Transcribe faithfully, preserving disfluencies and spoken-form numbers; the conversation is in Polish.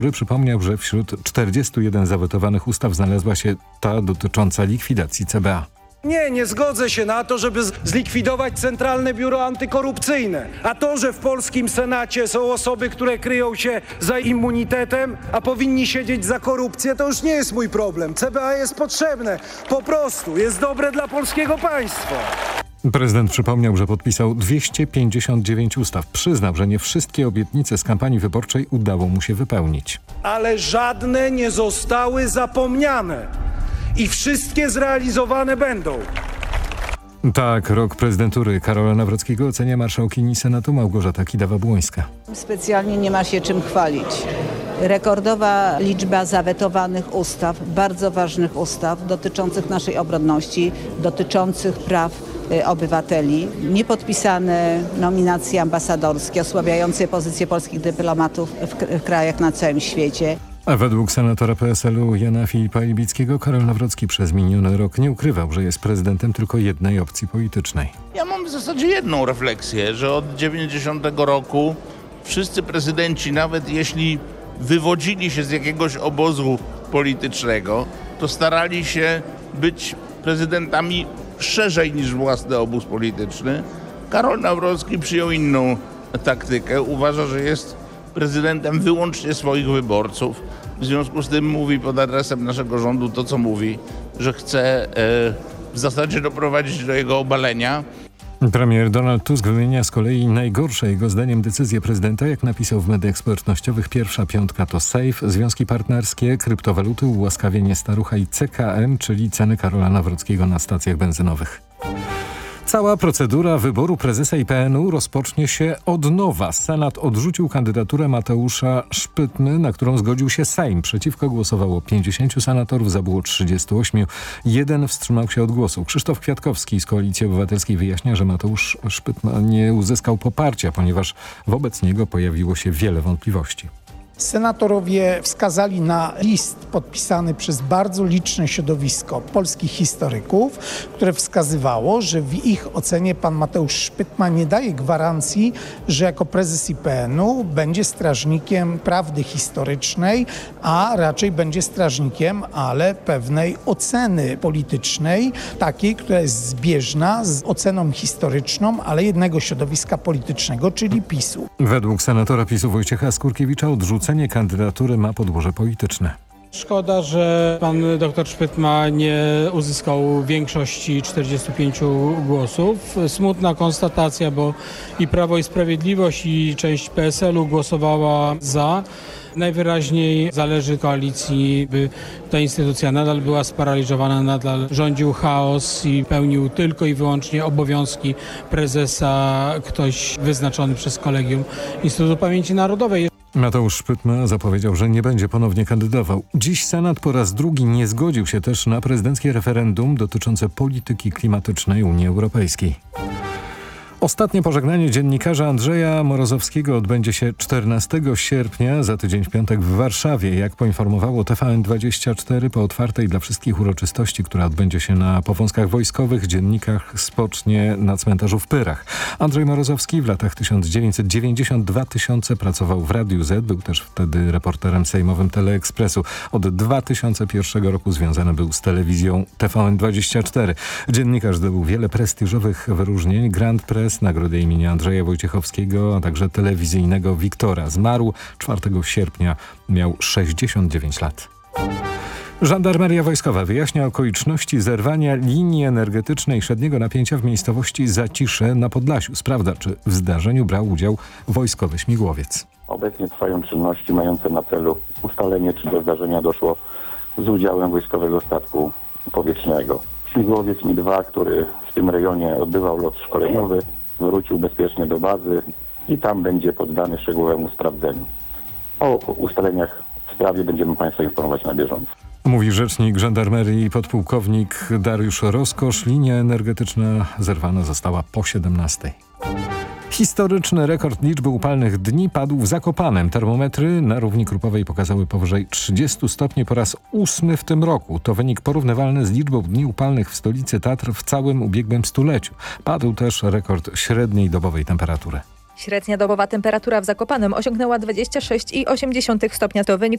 Przypomniał, że wśród czterdziestu jeden zawetowanych ustaw znalazła się ta dotycząca likwidacji C B A. Nie, nie zgodzę się na to, żeby zlikwidować Centralne Biuro Antykorupcyjne. A to, że w polskim Senacie są osoby, które kryją się za immunitetem, a powinni siedzieć za korupcję, to już nie jest mój problem. C B A jest potrzebne. Po prostu jest dobre dla polskiego państwa. Prezydent przypomniał, że podpisał dwieście pięćdziesiąt dziewięć ustaw. Przyznał, że nie wszystkie obietnice z kampanii wyborczej udało mu się wypełnić. Ale żadne nie zostały zapomniane. I wszystkie zrealizowane będą. Tak, rok prezydentury Karola Nawrockiego ocenia marszałkini Senatu Małgorzata Kidawa-Błońska. Specjalnie nie ma się czym chwalić. Rekordowa liczba zawetowanych ustaw, bardzo ważnych ustaw dotyczących naszej obronności, dotyczących praw y, obywateli. Niepodpisane nominacje ambasadorskie osłabiające pozycję polskich dyplomatów w, w krajach na całym świecie. A według senatora P S L u Jana Filipa Ilbickiego Karol Nawrocki przez miniony rok nie ukrywał, że jest prezydentem tylko jednej opcji politycznej. Ja mam w zasadzie jedną refleksję, że od dziewięćdziesiątego roku wszyscy prezydenci, nawet jeśli wywodzili się z jakiegoś obozu politycznego, to starali się być prezydentami szerzej niż własny obóz polityczny. Karol Nawrocki przyjął inną taktykę. Uważa, że jest prezydentem wyłącznie swoich wyborców. W związku z tym mówi pod adresem naszego rządu to, co mówi, że chce e, w zasadzie doprowadzić do jego obalenia. Premier Donald Tusk wymienia z kolei najgorsze jego zdaniem decyzje prezydenta. Jak napisał w mediach społecznościowych, pierwsza piątka to Safe, związki partnerskie, kryptowaluty, ułaskawienie starucha i C K M, czyli ceny Karola Nawrockiego na stacjach benzynowych. Cała procedura wyboru prezesa I P N u rozpocznie się od nowa. Senat odrzucił kandydaturę Mateusza Szpytmy, na którą zgodził się Sejm. Przeciwko głosowało pięćdziesięciu senatorów, za było trzydziestu ośmiu. Jeden wstrzymał się od głosu. Krzysztof Kwiatkowski z Koalicji Obywatelskiej wyjaśnia, że Mateusz Szpytma nie uzyskał poparcia, ponieważ wobec niego pojawiło się wiele wątpliwości. Senatorowie wskazali na list podpisany przez bardzo liczne środowisko polskich historyków, które wskazywało, że w ich ocenie pan Mateusz Szpytma nie daje gwarancji, że jako prezes I P N u będzie strażnikiem prawdy historycznej, a raczej będzie strażnikiem, ale pewnej oceny politycznej, takiej, która jest zbieżna z oceną historyczną, ale jednego środowiska politycznego, czyli PiSu. Według senatora PiSu Wojciecha Skurkiewicza odrzucenie kandydatury ma podłoże polityczne. Szkoda, że pan dr Szpytma nie uzyskał większości czterdziestu pięciu głosów. Smutna konstatacja, bo i Prawo i Sprawiedliwość, i część P S L u głosowała za. Najwyraźniej zależy koalicji, by ta instytucja nadal była sparaliżowana, nadal rządził chaos i pełnił tylko i wyłącznie obowiązki prezesa ktoś wyznaczony przez Kolegium Instytutu Pamięci Narodowej. Mateusz Szpytma zapowiedział, że nie będzie ponownie kandydował. Dziś Senat po raz drugi nie zgodził się też na prezydenckie referendum dotyczące polityki klimatycznej Unii Europejskiej. Ostatnie pożegnanie dziennikarza Andrzeja Morozowskiego odbędzie się czternastego sierpnia, za tydzień w piątek w Warszawie. Jak poinformowało T V N dwadzieścia cztery, po otwartej dla wszystkich uroczystości, która odbędzie się na Powązkach Wojskowych, dziennikarz spocznie na cmentarzu w Pyrach. Andrzej Morozowski w latach tysiąc dziewięćset dziewięćdziesiąt dwa tysiące pracował w Radiu Z, był też wtedy reporterem sejmowym Teleekspresu. Od dwa tysiące pierwszego roku związany był z telewizją T V N dwadzieścia cztery. Dziennikarz zdobył wiele prestiżowych wyróżnień, Grand Press, nagrodę imienia Andrzeja Wojciechowskiego, a także telewizyjnego Wiktora. Zmarł czwartego sierpnia, miał sześćdziesiąt dziewięć lat. Żandarmeria Wojskowa wyjaśnia okoliczności zerwania linii energetycznej średniego napięcia w miejscowości Zacisze na Podlasiu. Sprawdza, czy w zdarzeniu brał udział wojskowy śmigłowiec. Obecnie trwają czynności mające na celu ustalenie, czy do zdarzenia doszło z udziałem wojskowego statku powietrznego. Śmigłowiec M I dwa, który w tym rejonie odbywał lot szkoleniowy, wrócił bezpiecznie do bazy i tam będzie poddany szczegółowemu sprawdzeniu. O ustaleniach w sprawie będziemy Państwa informować na bieżąco. Mówi rzecznik żandarmerii podpułkownik Dariusz Roskosz. Linia energetyczna zerwana została po siedemnastej. Historyczny rekord liczby upalnych dni padł w Zakopanem. Termometry na równi Krupowej pokazały powyżej trzydziestu stopni po raz ósmy w tym roku. To wynik porównywalny z liczbą dni upalnych w stolicy Tatr w całym ubiegłym stuleciu. Padł też rekord średniej dobowej temperatury. Średnia dobowa temperatura w Zakopanem osiągnęła dwadzieścia sześć i osiem dziesiątych stopnia. To wynik